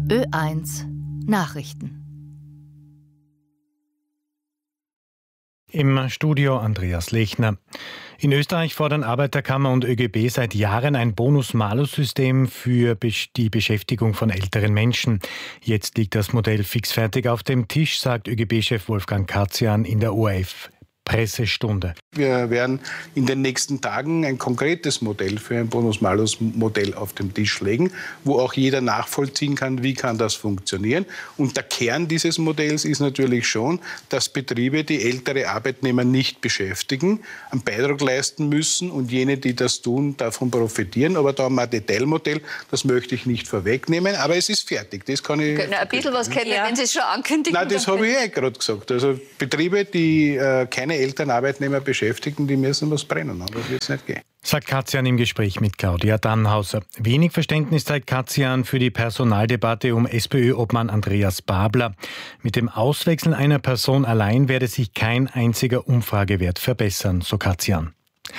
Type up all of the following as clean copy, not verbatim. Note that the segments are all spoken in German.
Ö1 Nachrichten. Im Studio Andreas Lechner. In Österreich fordern Arbeiterkammer und ÖGB seit Jahren ein Bonus-Malus-System für die Beschäftigung von älteren Menschen. Jetzt liegt das Modell fixfertig auf dem Tisch, sagt ÖGB-Chef Wolfgang Katzian in der ORF-Pressestunde. Wir werden in den nächsten Tagen ein konkretes Modell für ein Bonus-Malus-Modell auf den Tisch legen, wo auch jeder nachvollziehen kann, wie kann das funktionieren. Und der Kern dieses Modells ist natürlich schon, dass Betriebe, die ältere Arbeitnehmer nicht beschäftigen, einen Beitrag leisten müssen und jene, die das tun, davon profitieren. Aber da haben wir ein Detailmodell, das möchte ich nicht vorwegnehmen, aber es ist fertig. Das kann ich. Ein bisschen was kennen, wenn Sie es schon ankündigen. Nein, das habe ich gerade gesagt. Also Betriebe, die keine älteren Arbeitnehmer beschäftigen, die müssen was brennen. Das wird es nicht gehen. Sagt Katzian im Gespräch mit Claudia Dannhauser. Wenig Verständnis zeigt Katzian für die Personaldebatte um SPÖ-Obmann Andreas Babler. Mit dem Auswechseln einer Person allein werde sich kein einziger Umfragewert verbessern, so Katzian.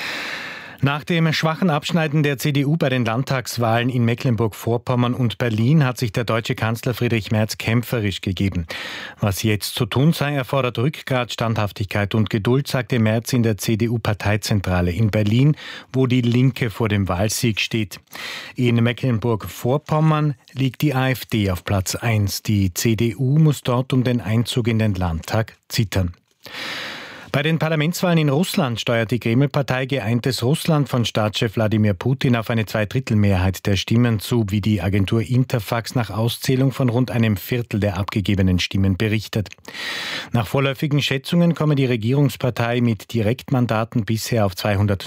Nach dem schwachen Abschneiden der CDU bei den Landtagswahlen in Mecklenburg-Vorpommern und Berlin hat sich der deutsche Kanzler Friedrich Merz kämpferisch gegeben. Was jetzt zu tun sei, erfordert Rückgrat, Standhaftigkeit und Geduld, sagte Merz in der CDU-Parteizentrale in Berlin, wo die Linke vor dem Wahlsieg steht. In Mecklenburg-Vorpommern liegt die AfD auf Platz 1. Die CDU muss dort um den Einzug in den Landtag zittern. Bei den Parlamentswahlen in Russland steuert die Kreml-Partei Geeintes Russland von Staatschef Wladimir Putin auf eine Zweidrittelmehrheit der Stimmen zu, wie die Agentur Interfax nach Auszählung von rund einem Viertel der abgegebenen Stimmen berichtet. Nach vorläufigen Schätzungen komme die Regierungspartei mit Direktmandaten bisher auf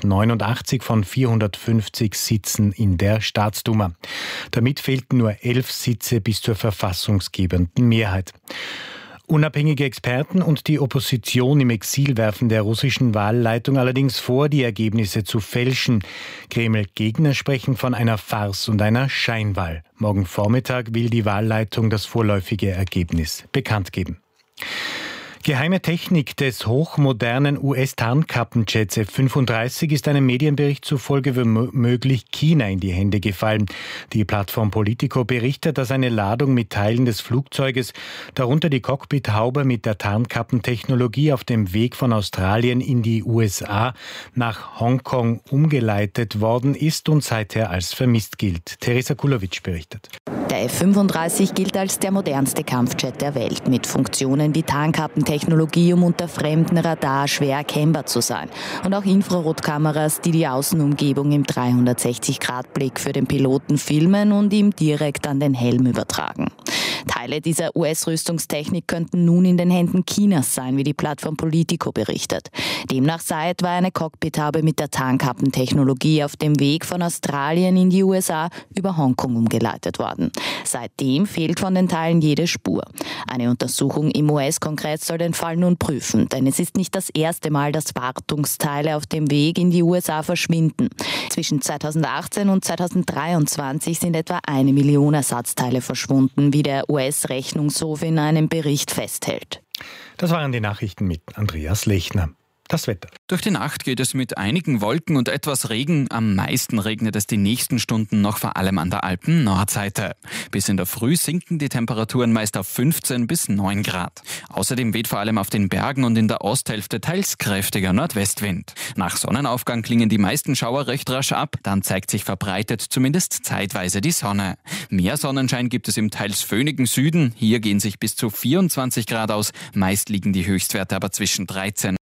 289 von 450 Sitzen in der Staatsduma. Damit fehlten nur 11 Sitze bis zur verfassungsgebenden Mehrheit. Unabhängige Experten und die Opposition im Exil werfen der russischen Wahlleitung allerdings vor, die Ergebnisse zu fälschen. Kreml-Gegner sprechen von einer Farce und einer Scheinwahl. Morgen Vormittag will die Wahlleitung das vorläufige Ergebnis bekannt geben. Geheime Technik des hochmodernen US-Tarnkappenjets F-35 ist einem Medienbericht zufolge womöglich China in die Hände gefallen. Die Plattform Politico berichtet, dass eine Ladung mit Teilen des Flugzeuges, darunter die Cockpithaube mit der Tarnkappentechnologie, auf dem Weg von Australien in die USA nach Hongkong umgeleitet worden ist und seither als vermisst gilt. Teresa Kulowitsch berichtet. Der F-35 gilt als der modernste Kampfjet der Welt, mit Funktionen wie Tarnkappentechnologie, um unter fremdem Radar schwer erkennbar zu sein. Und auch Infrarotkameras, die die Außenumgebung im 360-Grad-Blick für den Piloten filmen und ihm direkt an den Helm übertragen. Teile dieser US-Rüstungstechnik könnten nun in den Händen Chinas sein, wie die Plattform Politico berichtet. Demnach sei etwa eine Cockpithaube mit der Tarnkappentechnologie auf dem Weg von Australien in die USA über Hongkong umgeleitet worden. Seitdem fehlt von den Teilen jede Spur. Eine Untersuchung im US-Kongress soll den Fall nun prüfen, denn es ist nicht das erste Mal, dass Wartungsteile auf dem Weg in die USA verschwinden. Zwischen 2018 und 2023 sind etwa 1 Million Ersatzteile verschwunden, wie der US-Rechnungshof in einem Bericht festhält. Das waren die Nachrichten mit Andreas Lechner. Das Wetter. Durch die Nacht geht es mit einigen Wolken und etwas Regen. Am meisten regnet es die nächsten Stunden noch vor allem an der Alpen-Nordseite. Bis in der Früh sinken die Temperaturen meist auf 15 bis 9 Grad. Außerdem weht vor allem auf den Bergen und in der Osthälfte teils kräftiger Nordwestwind. Nach Sonnenaufgang klingen die meisten Schauer recht rasch ab. Dann zeigt sich verbreitet zumindest zeitweise die Sonne. Mehr Sonnenschein gibt es im teils föhnigen Süden. Hier gehen sich bis zu 24 Grad aus. Meist liegen die Höchstwerte aber zwischen 13